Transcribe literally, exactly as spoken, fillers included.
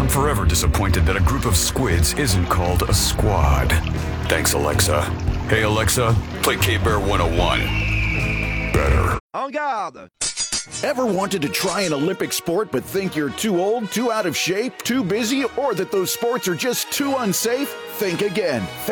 I'm forever disappointed that a group of squids isn't called a squad. Thanks, Alexa. Hey, Alexa, play K-Bear one oh one. Better. En garde! Ever wanted to try an Olympic sport but think you're too old, too out of shape, too busy, or that those sports are just too unsafe? Think again.